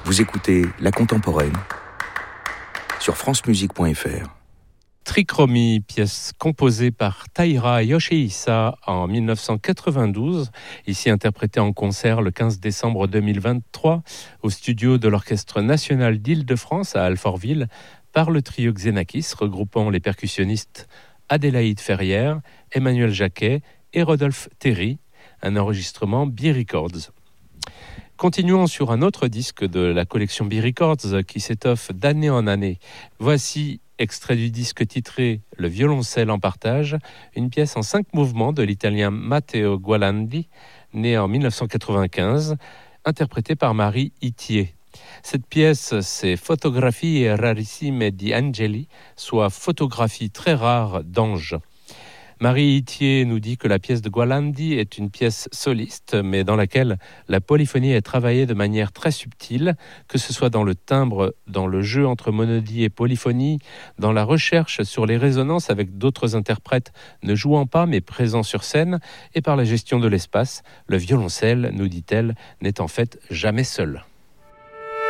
Vous écoutez La Contemporaine sur francemusique.fr. Trichromie, pièce composée par Taira Yoshihisa en 1992, ici interprétée en concert le 15 décembre 2023 au studio de l'Orchestre national d'Île-de-France à Alfortville par le trio Xenakis regroupant les percussionnistes Adélaïde Ferrière, Emmanuel Jacquet et Rodolphe Terry, un enregistrement B-Records. Continuons sur un autre disque de la collection B-Records qui s'étoffe d'année en année. Voici, extrait du disque titré « Le violoncelle en partage », une pièce en 5 mouvements de l'italien Matteo Gualandi, né en 1995, interprétée par Marie Itier. Cette pièce, c'est Fotografie rarissime di angeli, soit photographie très rare d'anges. Marie Itier nous dit que la pièce de Gualandi est une pièce soliste, mais dans laquelle la polyphonie est travaillée de manière très subtile, que ce soit dans le timbre, dans le jeu entre monodie et polyphonie, dans la recherche sur les résonances avec d'autres interprètes ne jouant pas mais présents sur scène, et par la gestion de l'espace. Le violoncelle, nous dit-elle, n'est en fait jamais seul.